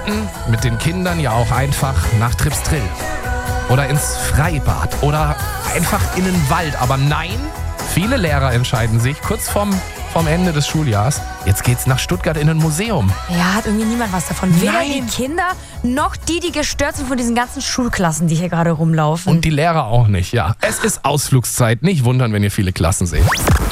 könnten mit den Kindern ja auch einfach nach Tripstrill oder ins Freibad oder einfach in den Wald. Aber nein, viele Lehrer entscheiden sich kurz vorm Ende des Schuljahres, jetzt geht's nach Stuttgart in ein Museum. Ja, hat irgendwie niemand was davon. Weder Nein. die Kinder noch die gestört sind von diesen ganzen Schulklassen, die hier gerade rumlaufen. Und die Lehrer auch nicht, ja. Es ist Ausflugszeit, nicht wundern, wenn ihr viele Klassen seht.